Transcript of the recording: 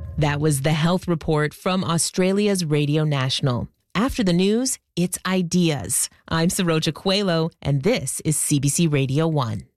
That was the health report from Australia's Radio National. After the news, it's ideas. I'm Saroja Coelho, and this is CBC Radio 1.